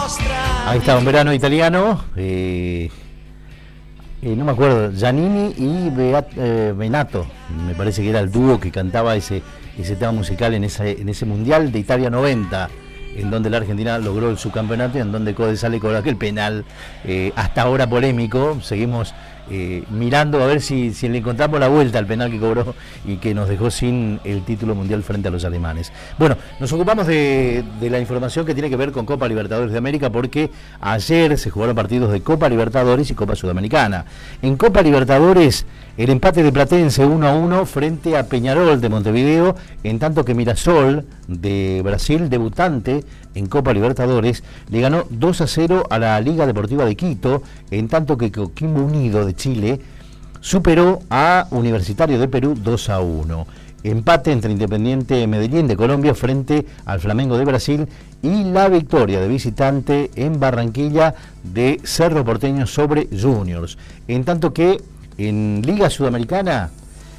Ahí está, un verano italiano. No me acuerdo, Giannini y Benato, me parece que era el dúo que cantaba ese tema musical en ese Mundial de Italia 90, en donde la Argentina logró el subcampeonato y en donde Code sale con aquel penal, hasta ahora polémico. Seguimos mirando a ver si le encontramos la vuelta al penal que cobró y que nos dejó sin el título mundial frente a los alemanes. Bueno, nos ocupamos de la información que tiene que ver con Copa Libertadores de América, porque ayer se jugaron partidos de Copa Libertadores y Copa Sudamericana. En Copa Libertadores, el empate de Platense 1-1 frente a Peñarol de Montevideo, en tanto que Mirassol de Brasil, debutante en Copa Libertadores, le ganó 2-0 a la Liga Deportiva de Quito, en tanto que Coquimbo Unido de Chile superó a Universitario de Perú 2-1. Empate entre Independiente Medellín de Colombia frente al Flamengo de Brasil y la victoria de visitante en Barranquilla de Cerro Porteño sobre Juniors. En tanto que en Liga Sudamericana,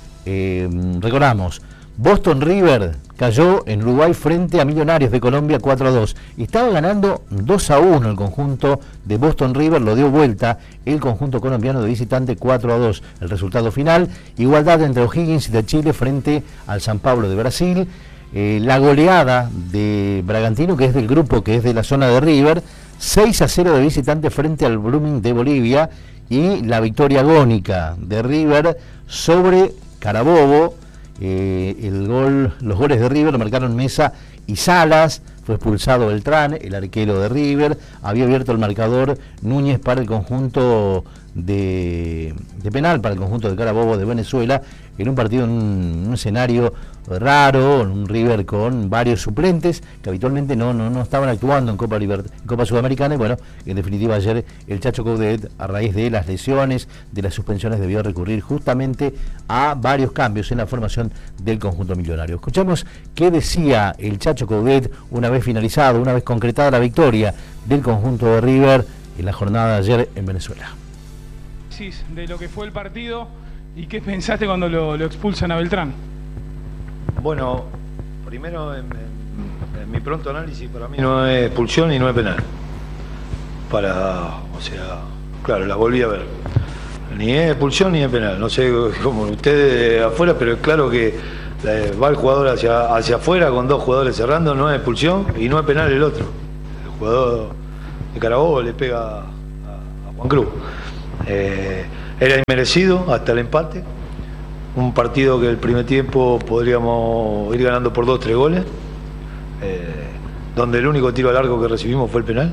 recordamos, Boston River cayó en Uruguay frente a Millonarios de Colombia 4-2. Estaba ganando 2-1 el conjunto de Boston River, lo dio vuelta el conjunto colombiano de visitante 4-2. El resultado final, igualdad entre O'Higgins de Chile frente al San Pablo de Brasil. La goleada de Bragantino, que es del grupo, que es de la zona de River, 6-0 de visitante frente al Blooming de Bolivia. Y la victoria agónica de River sobre Carabobo. Los goles de River lo marcaron Mesa y Salas. Fue expulsado Beltrán, el arquero de River. Había abierto el marcador Núñez para el conjunto de penal, para el conjunto de Carabobo de Venezuela, en un partido, en un escenario raro, en un River con varios suplentes que habitualmente no estaban actuando en Copa Sudamericana. Y bueno, en definitiva ayer el Chacho Coudet, a raíz de las lesiones, de las suspensiones, debió recurrir justamente a varios cambios en la formación del conjunto millonario. Escuchamos qué decía el Chacho Coudet una vez finalizado, una vez concretada la victoria del conjunto de River en la jornada de ayer en Venezuela. De lo que fue el partido y qué pensaste cuando lo expulsan a Beltrán. Bueno, primero en mi pronto análisis, para mí no es expulsión y no es penal. Claro, la volví a ver. Ni es expulsión ni es penal. No sé cómo ustedes afuera, pero es claro que va el jugador hacia afuera con dos jugadores cerrando, no es expulsión y no es penal el otro. El jugador de Carabobo le pega a Juan Cruz. Era inmerecido hasta el empate. Un partido que el primer tiempo podríamos ir ganando por 2-3 goles, donde el único tiro al arco que recibimos fue el penal.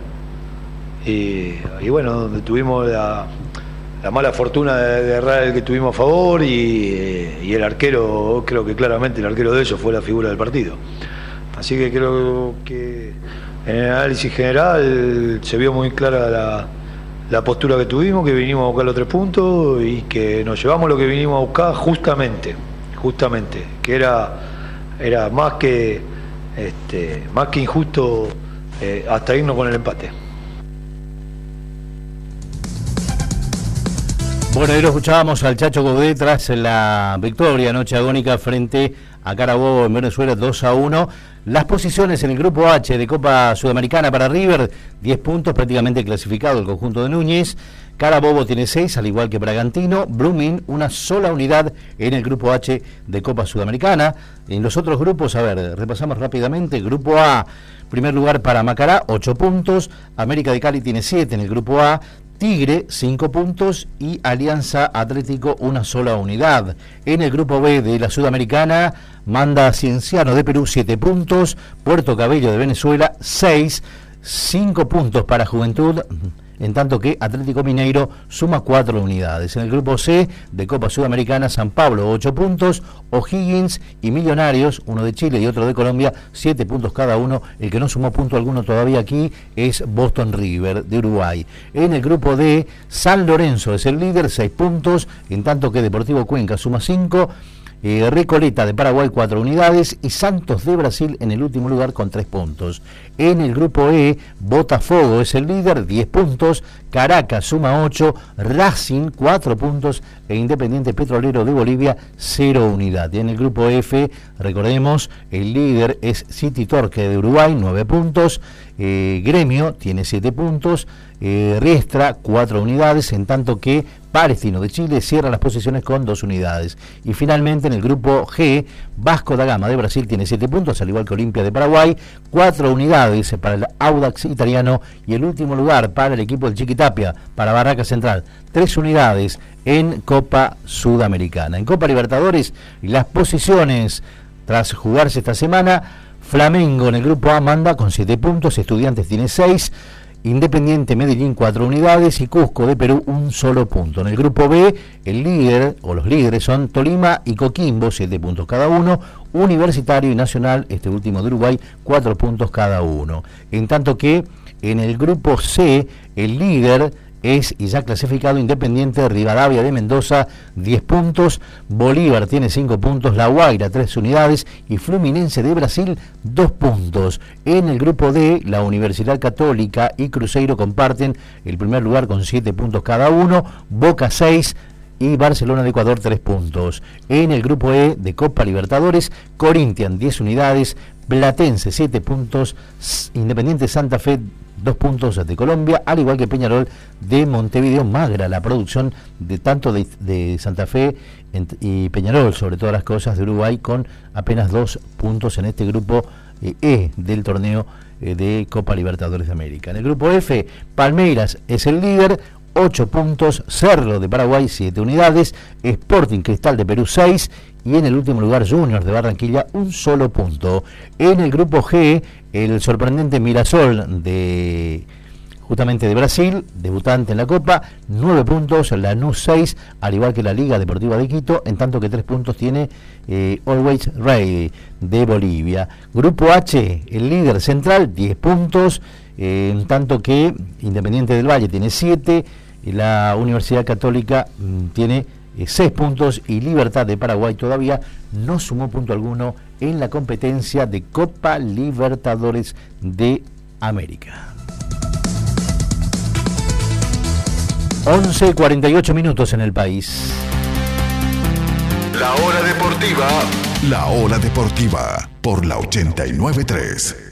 Y bueno, donde tuvimos la mala fortuna de errar el que tuvimos a favor, y el arquero, creo que claramente el arquero de ellos fue la figura del partido. Así que creo que en el análisis general se vio muy clara la postura que tuvimos, que vinimos a buscar los 3 puntos y que nos llevamos lo que vinimos a buscar justamente, que era más que injusto hasta irnos con el empate. Bueno, ahí lo escuchábamos al Chacho Coudet tras la victoria anoche agónica frente a Carabobo en Venezuela 2-1. Las posiciones en el grupo H de Copa Sudamericana para River, 10 puntos, prácticamente clasificado el conjunto de Núñez. Carabobo tiene 6, al igual que Bragantino. Blooming, una sola unidad en el grupo H de Copa Sudamericana. En los otros grupos, a ver, repasamos rápidamente. Grupo A, primer lugar para Macará, 8 puntos. América de Cali tiene 7 en el grupo A. Tigre, 5 puntos, y Alianza Atlético, una sola unidad. En el grupo B de la Sudamericana, manda Cienciano de Perú, 7 puntos, Puerto Cabello de Venezuela, 6, 5 puntos para Juventud, en tanto que Atlético Mineiro suma 4 unidades. En el grupo C de Copa Sudamericana, San Pablo 8 puntos, O'Higgins y Millonarios, uno de Chile y otro de Colombia, 7 puntos cada uno. El que no sumó punto alguno todavía aquí es Boston River de Uruguay. En el grupo D, San Lorenzo es el líder, 6 puntos, en tanto que Deportivo Cuenca suma 5, Recoleta de Paraguay 4 unidades y Santos de Brasil en el último lugar con 3 puntos. En el grupo E, Botafogo es el líder, 10 puntos, Caracas suma 8, Racing 4 puntos e Independiente Petrolero de Bolivia 0 unidad. Y en el grupo F, recordemos, el líder es City Torque de Uruguay, 9 puntos, Gremio tiene 7 puntos, Riestra 4 unidades, en tanto que Palestino de Chile cierra las posiciones con 2 unidades. Y finalmente en el grupo G, Vasco da Gama de Brasil tiene 7 puntos, al igual que Olimpia de Paraguay, 4 unidades para el Audax italiano y el último lugar para el equipo del Chiquitapia, para Barraca Central, 3 unidades en Copa Sudamericana. En Copa Libertadores, las posiciones tras jugarse esta semana: Flamengo en el grupo A manda con 7 puntos, Estudiantes tiene 6, Independiente Medellín 4 unidades y Cusco de Perú 1 solo punto. En el grupo B, el líder o los líderes son Tolima y Coquimbo, 7 puntos cada uno, Universitario y Nacional, este último de Uruguay, 4 puntos cada uno. En tanto que en el grupo C, el líder es, y ya clasificado, Independiente Rivadavia de Mendoza, 10 puntos, Bolívar tiene 5 puntos, La Guaira 3 unidades y Fluminense de Brasil 2 puntos. En el grupo D, la Universidad Católica y Cruzeiro comparten el primer lugar con 7 puntos cada uno, Boca 6 y Barcelona de Ecuador 3 puntos. En el grupo E de Copa Libertadores, Corinthians 10 unidades, Platense 7 puntos, Independiente Santa Fe 2 puntos de Colombia, al igual que Peñarol de Montevideo. Magra la producción de tanto de Santa Fe y Peñarol, sobre todas las cosas, de Uruguay, con apenas 2 puntos en este grupo E del torneo de Copa Libertadores de América. En el grupo F, Palmeiras es el líder, 8 puntos, Cerro de Paraguay 7 unidades, Sporting Cristal de Perú 6 y en el último lugar Juniors de Barranquilla 1 solo punto. En el grupo G, el sorprendente Mirasol justamente de Brasil, debutante en la Copa, 9 puntos, Lanús 6, al igual que la Liga Deportiva de Quito, en tanto que 3 puntos tiene Always Ready de Bolivia. Grupo H, el líder Central, 10 puntos, en tanto que Independiente del Valle tiene 7, la Universidad Católica tiene 6 puntos y Libertad de Paraguay todavía no sumó punto alguno en la competencia de Copa Libertadores de América. 11:48 minutos en el país. La hora deportiva. La hora deportiva por la 89.3.